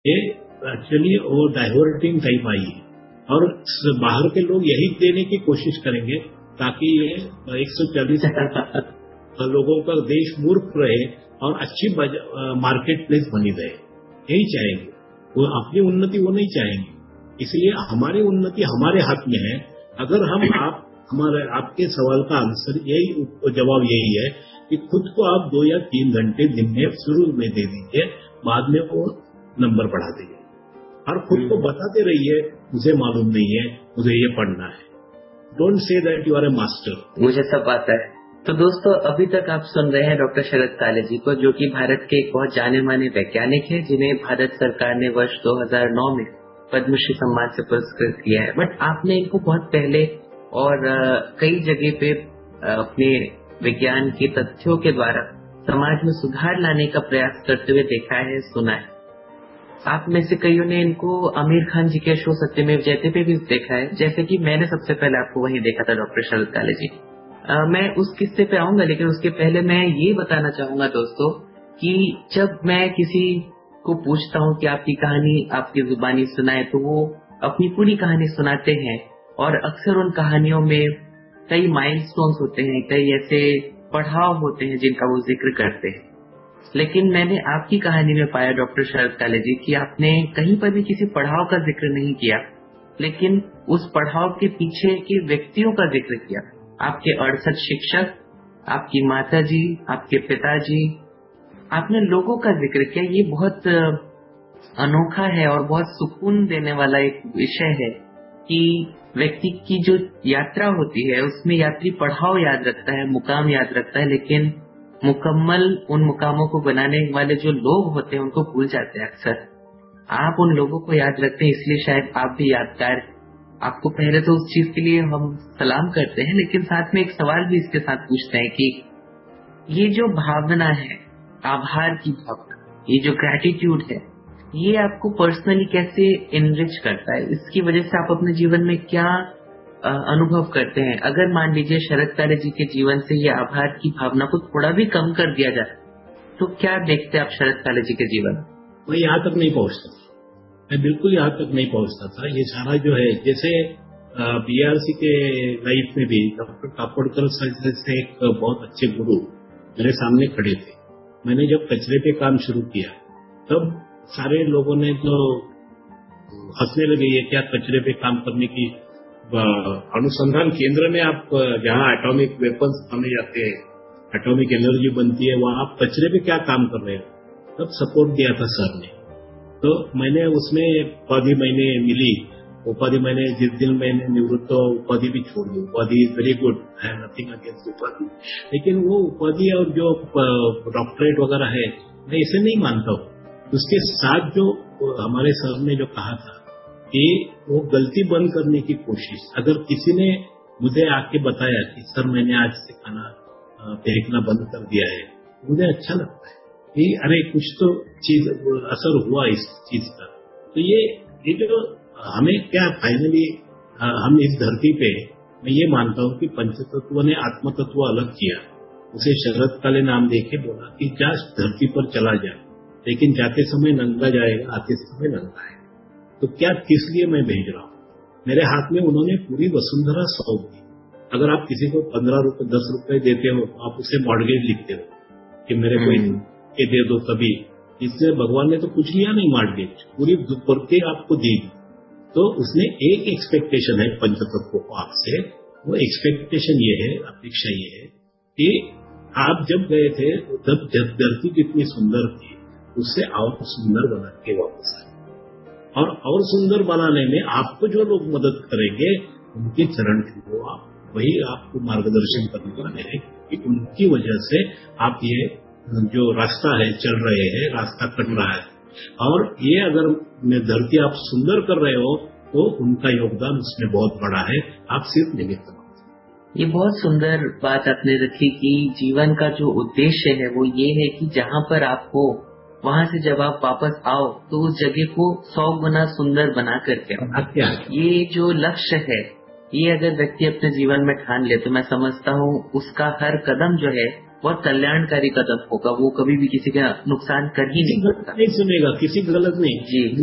ये एक्चुअली वो diverting type आई है, और बाहर के लोग यही देने की कोशिश करेंगे ताकि ये 140 लोगों का देश मूर्ख रहे और अच्छी मार्केट प्लेस बनी रहे, यही चाहेंगे। वो अपनी उन्नति वो नहीं चाहेंगे। इसलिए हमारी उन्नति हमारे हाथ में है। अगर हम आपके सवाल का आंसर जवाब यही है कि खुद को आप 2 या 3 घंटे दिन में शुरू में दे दीजिए, बाद में वो नंबर बढ़ा देंगे, और खुद को बताते रहिए मुझे मालूम नहीं है, मुझे ये पढ़ना है। Don't say that you R A master. मुझे सब आता है। तो दोस्तों, अभी तक आप सुन रहे हैं डॉक्टर शरद काले जी को, जो कि भारत के एक बहुत जाने माने वैज्ञानिक है, जिन्हें भारत सरकार ने वर्ष 2009 में पद्मश्री सम्मान से पुरस्कृत किया है। बट आपने इनको बहुत पहले और कई जगह पे अपने विज्ञान के तथ्यों के द्वारा समाज में सुधार लाने का प्रयास करते हुए देखा है, सुना है। आप में से कईयों ने इनको आमिर खान जी के शो सत्यमेव जयते पे भी देखा है, जैसे कि मैंने सबसे पहले आपको वहीं देखा था डॉक्टर शरद काले जी। मैं उस किस्से पे आऊंगा, लेकिन उसके पहले मैं ये बताना चाहूंगा दोस्तों कि जब मैं किसी को पूछता हूँ कि आपकी कहानी आपकी जुबानी सुनाए, तो वो अपनी पूरी कहानी सुनाते हैं, और अक्सर उन कहानियों में कई माइलस्टोन्स होते हैं, कई ऐसे पड़ाव होते हैं जिनका वो जिक्र करते हैं। लेकिन मैंने आपकी कहानी में पाया डॉक्टर शरद काले जी कि आपने कहीं पर भी किसी पड़ाव का जिक्र नहीं किया, लेकिन उस पड़ाव के पीछे के व्यक्तियों का जिक्र किया। आपके 68 शिक्षक, आपकी माता जी, आपके पिताजी, आपने लोगों का जिक्र किया। ये बहुत अनोखा है और बहुत सुकून देने वाला एक विषय है कि व्यक्ति की जो यात्रा होती है उसमें यात्री पड़ाव याद रखता है, मुकाम याद रखता है, लेकिन मुकम्मल उन मुकामों को बनाने वाले जो लोग होते हैं उनको भूल जाते हैं अक्सर। आप उन लोगों को याद रखते हैं, इसलिए शायद आप भी यादगार। आपको पहले तो उस चीज के लिए हम सलाम करते हैं, लेकिन साथ में एक सवाल भी इसके साथ पूछते हैं कि ये जो भावना है, आभार की भावना, ये जो ग्रैटिट्यूड है, ये आपको पर्सनली कैसे इनरिच करता है? इसकी वजह से आप अपने जीवन में क्या अनुभव करते हैं? अगर मान लीजिए शरद काले जी के जीवन से ये आभार की भावना को थोड़ा भी कम कर दिया जाए, तो क्या देखते हैं आप शरद काले जी के जीवन? मैं यहाँ तक नहीं पहुँचता, मैं बिल्कुल यहाँ तक नहीं पहुँचता था। ये सारा जो है, जैसे बीआरसी के लाइफ में भी डॉक्टर काकोडकर सर से एक बहुत अच्छे गुरु मेरे सामने खड़े थे। मैंने जब कचरे पे काम शुरू किया तब सारे लोगों ने तो हंसने लगे, ये क्या कचरे पे काम करने की, अनुसंधान केंद्र में आप जहाँ एटॉमिक वेपन्स बने जाते हैं, एटॉमिक एनर्जी बनती है, वहां आप कचरे पे क्या काम कर रहे हो। तब सपोर्ट दिया था सर ने। तो मैंने उसमें उपाधि मैंने मिली, उपाधि मैंने जिस दिन मैंने निवृत्त उपाधि भी छोड़ दी। उपाधि is very good, I am nothing against उपाधि, लेकिन वो उपाधि और जो डॉक्टरेट वगैरह है मैं इसे नहीं मानता हूँ। उसके साथ जो हमारे सर ने जो कहा था कि वो गलती बंद करने की कोशिश, अगर किसी ने मुझे आके बताया कि सर मैंने आज से खाना फेंकना बंद कर दिया है, मुझे अच्छा लगता है कि अरे कुछ तो चीज असर हुआ इस चीज का। तो ये जो हमें क्या फाइनली हम इस धरती पे, मैं ये मानता हूँ कि पंचतत्व ने आत्मतत्व अलग किया। उसे शरद काले नाम देके बोला कि जा धरती पर चला जा, लेकिन जाते समय नंगा जाएगा, आते समय नंगा है। तो क्या किस लिए मैं भेज रहा हूँ? मेरे हाथ में उन्होंने पूरी वसुंधरा सौंप दी। अगर आप किसी को 15 रुपए 10 रुपए देते हो तो आप उसे मॉर्गेज लिखते हो कि मेरे को ये दे दो, तभी इससे भगवान ने तो कुछ लिया नहीं, मॉर्गेज पूरी दुपट्टी आपको दी। तो उसने एक एक्सपेक्टेशन है पंचतत्व को आपसे, वो एक्सपेक्टेशन ये है, अपेक्षा ये है कि आप जब गए थे तब धरती कितनी सुंदर थी, उससे और सुंदर बना के वापस आए। और सुंदर बनाने में आपको जो लोग मदद करेंगे उनके चरण छूओ, आप वही आपको मार्गदर्शन करने वाले हैं कि उनकी वजह से आप ये जो रास्ता है चल रहे हैं, रास्ता कट रहा है। और ये अगर धरती आप सुंदर कर रहे हो तो उनका योगदान उसमें बहुत बड़ा है, आप सिर्फ निमित्त। ये बहुत सुंदर बात आपने रखी कि जीवन का जो उद्देश्य है वो ये है कि जहाँ पर आप हो वहां से जब आप वापस आओ तो उस जगह को 100 गुना सुंदर बना करके आओ। ये जो लक्ष्य है, ये अगर व्यक्ति अपने जीवन में ठान ले तो मैं समझता हूँ उसका हर कदम जो है बहुत कल्याणकारी कदम होगा, वो कभी भी किसी का नुकसान कर ही नहीं सकता। नहीं सुनेगा, किसी गलत नहीं जी।